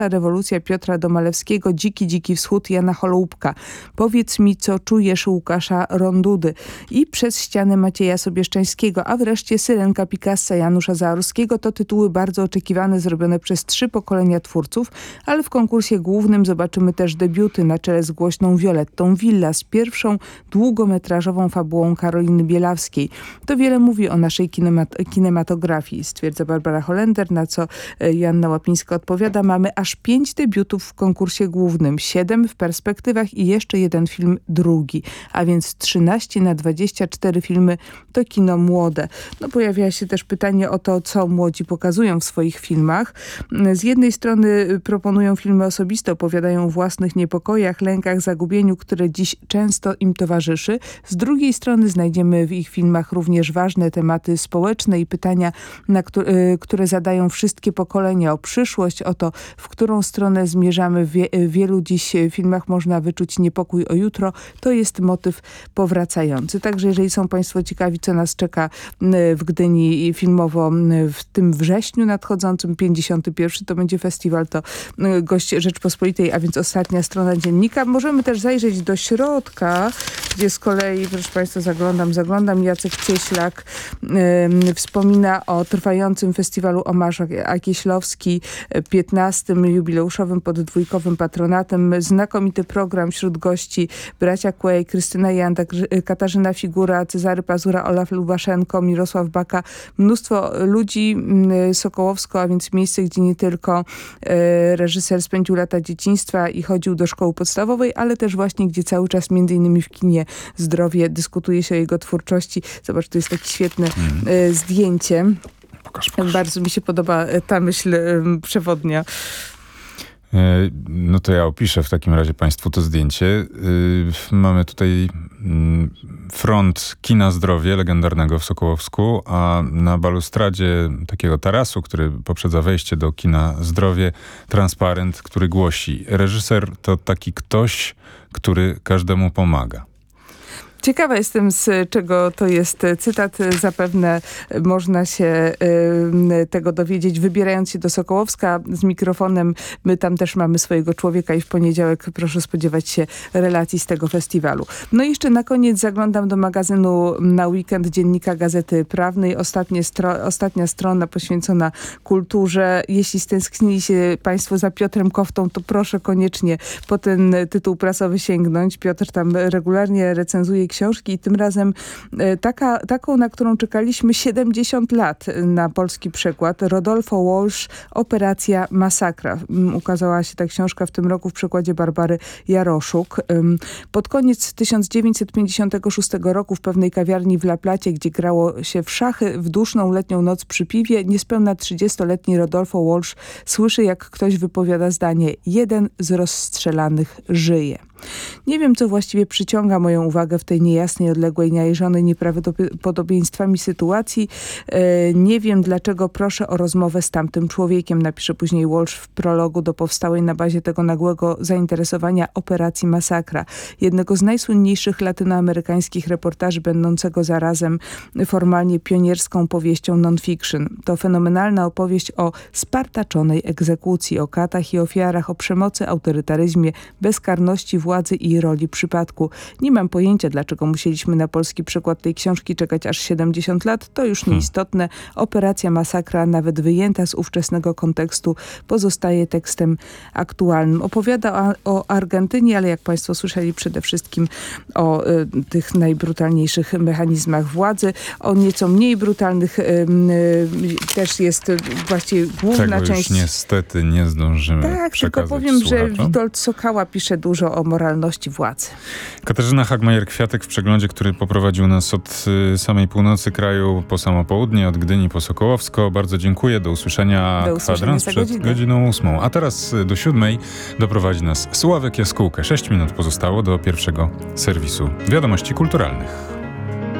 Rewolucja Piotra Domalewskiego, Dziki, dziki wschód Jana Holoubka. Powiedz mi, co czujesz Łukasza Rondudy i Przez ścianę Macieja Sobieszczańskiego, a wreszcie Syrenka Picassa Janusza Zaorskiego. To tytuły bardzo oczekiwane, zrobione przez 3 pokolenia twórców, ale w konkursie głównym zobaczymy też debiuty na czele z głośną Violettą Villas, pierwszą długometrażową fabułą Karoliny Bielawskiej. To wiele mówi o naszej kinematografii, stwierdza Barbara Holender, na co Joanna Łapińska odpowiada: mamy aż 5 debiutów w konkursie głównym, 7 w perspektywach i jeszcze jeden film drugi, a więc 13 na 24 filmy to kino młode. No, pojawia się też pytanie o to, co młodzi pokazują w swoich filmach. Z jednej strony proponują filmy osobiste, opowiadają o własnych niepokojach, lękach, zagubieniu, które dziś często im towarzyszy. Z drugiej strony znajdziemy w ich filmach również ważne tematy społeczne i pytania, które zadają wszystkie pokolenia, o przyszłość, o to, w którą stronę zmierzamy. W wielu dziś filmach można wyczuć niepokój o jutro. To jest motyw powracający. Także jeżeli są Państwo ciekawi, co nas czeka w Gdyni filmowo w tym wrześniu nadchodzącym, 51. to będzie festiwal, to gość Rzeczpospolitej, a więc ostatnia strona dziennika. Możemy też zajrzeć do środka, gdzie z kolei, proszę Państwa, zaglądam, Jacek Cieślak wspomina o trwającym festiwalu Omarz Akieślowski, 15. jubileuszowym podwójkowym patronatem. Znakomity program, wśród gości bracia Kłej, Krystyna Janda, Katarzyna Figura, Cezary Pazura, Olaf Lubaszenko, Mirosław Baka. Mnóstwo ludzi. Sokołowsko, a więc miejsce, gdzie nie tylko reżyser spędził lata dzieciństwa i chodził do szkoły podstawowej, ale też właśnie, gdzie cały czas między innymi w kinie Zdrowie dyskutuje się o jego twórczości. Zobacz, to jest takie świetne zdjęcie. Pokaż. Bardzo mi się podoba ta myśl przewodnia. No to ja opiszę w takim razie Państwu to zdjęcie. Mamy tutaj front kina Zdrowie legendarnego w Sokołowsku, a na balustradzie takiego tarasu, który poprzedza wejście do kina Zdrowie, transparent, który głosi: reżyser to taki ktoś, który każdemu pomaga. Ciekawa jestem, z czego to jest cytat. Zapewne można się tego dowiedzieć, wybierając się do Sokołowska z mikrofonem. My tam też mamy swojego człowieka i w poniedziałek proszę spodziewać się relacji z tego festiwalu. No i jeszcze na koniec zaglądam do magazynu Na Weekend Dziennika Gazety Prawnej. Ostatnia strona poświęcona kulturze. Jeśli stęsknili się Państwo za Piotrem Koftą, to proszę koniecznie po ten tytuł prasowy sięgnąć. Piotr tam regularnie recenzuje książki i tym razem taką, na którą czekaliśmy 70 lat na polski przekład. Rodolfo Walsh, Operacja Masakra. Ukazała się ta książka w tym roku w przekładzie Barbary Jaroszuk. Pod koniec 1956 roku w pewnej kawiarni w La Placie, gdzie grało się w szachy w duszną letnią noc przy piwie, niespełna 30-letni Rodolfo Walsh słyszy, jak ktoś wypowiada zdanie: jeden z rozstrzelanych żyje. Nie wiem, co właściwie przyciąga moją uwagę w tej niejasnej, odległej, najeżonej nieprawdopodobieństwami sytuacji. Nie wiem, dlaczego proszę o rozmowę z tamtym człowiekiem, napisze później Walsh w prologu do powstałej na bazie tego nagłego zainteresowania Operacji Masakra. Jednego z najsłynniejszych latynoamerykańskich reportaży, będącego zarazem formalnie pionierską powieścią non-fiction. To fenomenalna opowieść o spartaczonej egzekucji, o katach i ofiarach, o przemocy, autorytaryzmie, bezkarności władzy i roli przypadku. Nie mam pojęcia, dlaczego musieliśmy na polski przekład tej książki czekać aż 70 lat. To już nieistotne. Operacja Masakra, nawet wyjęta z ówczesnego kontekstu, pozostaje tekstem aktualnym. Opowiada o Argentynie, ale jak Państwo słyszeli, przede wszystkim o tych najbrutalniejszych mechanizmach władzy. O nieco mniej brutalnych też jest właściwie główna Tego część. Już niestety nie zdążymy Tak, tylko powiem, słuchaczom. że Witold Sokała pisze dużo o moralności władzy. Katarzyna Hagmajer-Kwiatek w przeglądzie, który poprowadził nas od samej północy kraju po samo południe, od Gdyni po Sokołowsko. Bardzo dziękuję. Do usłyszenia. Kwadrans przed godziną 8. A teraz do 7 doprowadzi nas Sławek Jaskółka. 6 minut pozostało do pierwszego serwisu wiadomości kulturalnych.